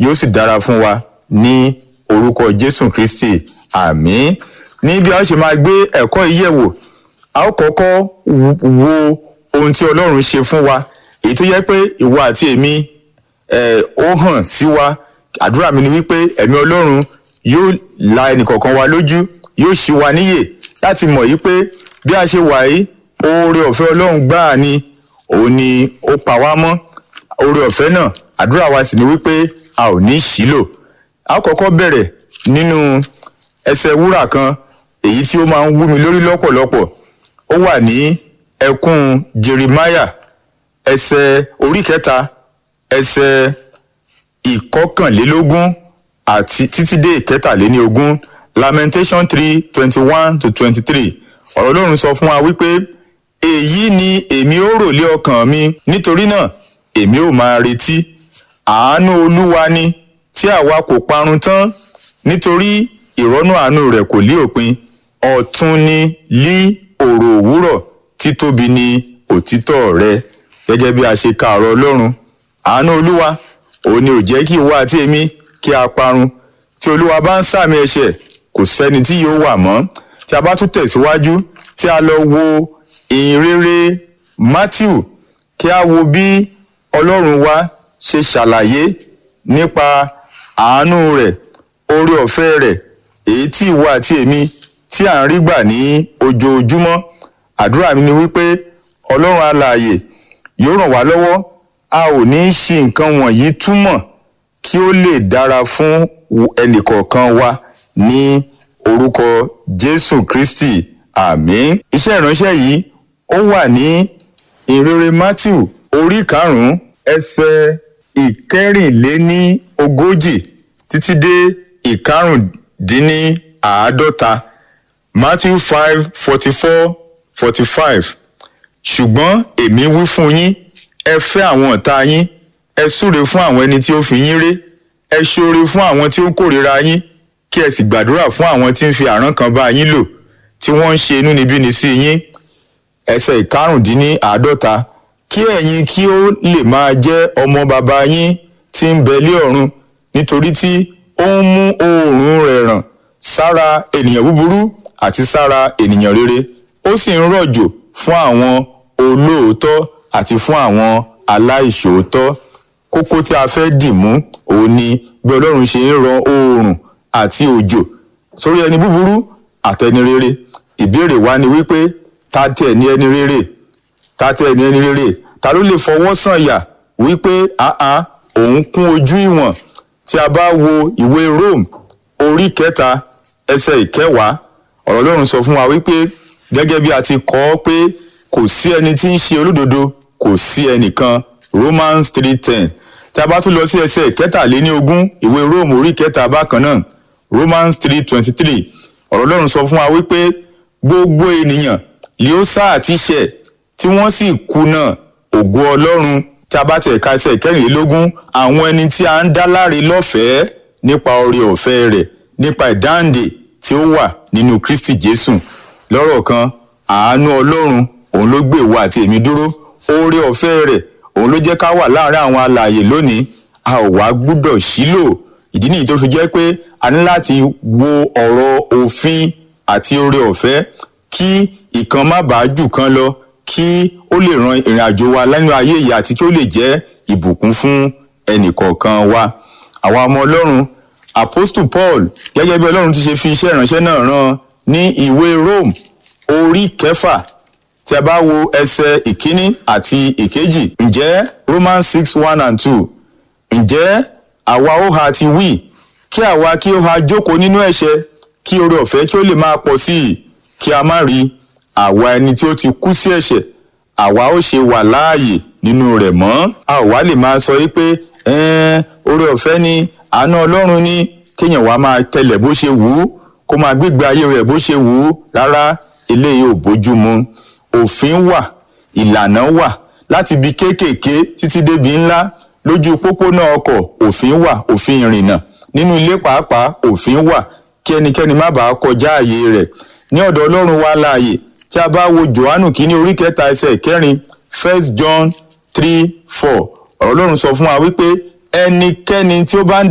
yóò sì dára fún wa ní orúkọ Jésù Kristi. Àmín. Ní bí a ṣe máa gbé ẹ̀kọ́ yìí yẹ̀wò, a ó kọ́kọ́ wo ohun tí Ọlọ́run ṣe fún wa, èyí tó yẹ pé ìwọ àti èmi ó hàn sí wa. Àdúrà mi ni wípé ẹ̀mí Ọlọ́run yóò la ẹnìkọ̀ọ̀kan wa lójú, yóò ṣí wa níyè láti mọ̀ yí pé bí a ṣe wà yìí, oore ọ̀fẹ́ Ọlọ́run gbáà ni, òun ni ó pa wá mọ́. Oore ọ̀fẹ́ náà, àdúrà wa sì ni wípé a ò ní ṣìlò. A ó kọ́kọ́ bẹ̀rẹ̀ nínú ẹsẹ̀ wúrà kan èyí tí ó máa ń wú mi lórí lọ́pọ̀lọpọ̀. Ó wà ní ẹkún Jeremiah orí 3 ẹsẹ̀ 21 àti títí dé 23. Lamentation 3:21-23. Ọ̀rọ̀ Ọlọ́run sọ fún wa wípé èyí ni èmi ó rò lé ọkàn mi, nítorí náà èmi ó máa retí. Àánú Olúwa ni tí àwa kò parun tán, nítorí ìrọ́nú àánú rẹ̀ kò lí òpin. Ọ̀tun ni lí òrò òwúrọ̀, títóbi ni òtítọ́ rẹ̀. Gẹ́gẹ́ bí a ṣe ka ọ̀rọ̀ Ọlọ́run, àánú Olúwa òun ni ò jẹ́ kí ìwọ àti èmi kí a parun. Tí Olúwa bá ń sàmì ẹ̀ṣẹ̀, kò sẹ́ni tí yóò wà mọ́. Tí a bá tún tẹ̀síwájú, tí a lọ wo ìhìnrere Matthew, kí a wo bí Ọlọ́run wa ṣe ṣàlàyé nípa àánú rẹ̀, oore ọ̀fẹ́ rẹ̀, èyí tí ìwọ àti èmi tí à ń rí gbà ní ojoojúmọ́. Àdúrà mi ni wípé Ọlọ́run alààyè yóò ràn wá lọ́wọ́. A ò ní ṣì nǹkan wọ̀nyí túmọ̀ kí ó lè dára fún ẹnìkọ̀ọ̀kan wa ní orúkọ Jésù Kristi. Àmín. Iṣẹ́ ìránṣẹ́ yìí ó wà ní ìhìnrere Matthew orí 5 ẹsẹ̀ 41 títí dé 50. Matthew 5:44-45. Ṣùgbọ́n èmi wí fún yín, ẹ fẹ́ àwọn ọ̀tá yín, ẹ súre fún àwọn ẹni tí ó fi yín ré, ẹ ṣoore fún àwọn tí ó kórìíra yín, kí ẹ sì gbàdúrà fún àwọn tí ń fi àrán kan bá yín lò, tí wọ́n ń ṣe inúnibíni sí yín. Ẹsẹ̀ 50. Kí ẹ̀yin kí ó lè máa jẹ́ ọmọ baba yín tí ń bẹ lé ọ̀run, nítorí tí ó ń mú oòrùn rẹ̀ ràn sára ènìyàn búburú àti sára ènìyàn rere, ó sì ń rọ̀jò fún àwọn olóòótọ́ àti fún àwọn aláìṣòótọ́. Kókó tí a fẹ́ dì mú òun ni bí Ọlọ́run ṣe ń rọ oòrùn àti òjò sórí ẹni búburú àtẹni rere. Ìbéèrè wa ni wípé ta tiẹ̀ ní ẹni rere? Ta tiẹ̀ ní ẹni rere? Ta ló lè fọwọ́ sànyà wípé òun kún ojú ìwọ̀n? Tí a bá wo ìwé Rome orí 3 ẹsẹ̀ 10, ọ̀rọ̀ Ọlọ́run sọ fún wa wípé gẹ́gẹ́ bí a ti kọ ọ́ pé kò sí ẹni tí ń ṣe olódodo, kò sí ẹnìkan. Romans 3:10. Tí a bá tún lọ sí ẹsẹ̀ 23 ìwé Rome orí 3 bákan náà, Romans 3:23, ọ̀rọ̀ Ọlọ́run sọ fún wa wípé gbogbo ènìyàn ni ó sá àti ṣẹ̀, tí wọ́n sì kùnà ògo Ọlọ́run. Tí a bá tẹ̀ ka ẹsẹ̀ 24, àwọn ẹni tí a ń dá láre lọ́fẹ̀ẹ́ nípa oore ọ̀fẹ́ rẹ̀, nípa ìdáǹdè tí ó wà nínú Kristi Jésù. Lọ́rọ̀ kan, àánú Ọlọ́run òun ló gbé ìwọ àti èmi dúró. Oore ọ̀fẹ́ rẹ̀ òun ló jẹ́ ká wà láàrin àwọn alààyè lónìí. A ò wá gbúdọ̀ ṣìlò. Ìdí nìyí tó fi jẹ́ pé a ní láti wo ọ̀rọ̀ òfin àti oore ọ̀fẹ́ kí ìkan má bàá jù kan lọ, kí ó lè ran ìrìn àjò wa lẹ́nu ayé yìí àti kí ó lè jẹ́ ìbùkún fún ẹnìkọ̀ọ̀kan wa. Àwa ọmọ Ọlọ́run, Apostle Paul, gẹ́gẹ́ bí Ọlọ́run ti ṣe fi iṣẹ́ ìránṣẹ́ náà rán ní ìwé Rome orí 6, tí a bá wo ẹsẹ̀ 1 àti 2. Ǹjẹ́ Romans 6:1-2. Ǹjẹ́ àwa ó ha ti wí, kí àwa kí ó ha jókòó nínú ẹ̀ṣẹ̀, kí oore ọ̀fẹ́ kí ó lè máa pọ̀ sí i? Kí a má rí àwa ẹni tí ó ti kú sí ẹ̀ṣẹ̀, àwa ó ṣe wà láàyè nínú rẹ̀ mọ́. A ò wá lè máa sọ wípé oore ọ̀fẹ́ ni, àánú Ọlọ́run ni, kéèyàn wá máa tẹlẹ̀ bó ṣe wù ú, kó máa gbégbé ayé rẹ̀ bó ṣe wù ú. Rárá, eléyìí ò bójú mu. Òfin wà, ìlànà wà, láti ibi kéékèèké títí débi ńlá. Lójú pópónà ọkọ̀ òfin wà, òfin ìrìnnà. Nínú ilé pàápàá òfin wà, kí ẹnikẹ́ni má bàa kọjá ààyè rẹ̀. Ní ọ̀dọ̀ Ọlọ́run wa láàyè, tí a bá wo Jòhánù kínní orí 3 ẹsẹ̀ 4, 1 John 3:4, ọ̀rọ̀ Ọlọ́run sọ fún wa wípé ẹnikẹ́ni tí ó bá ń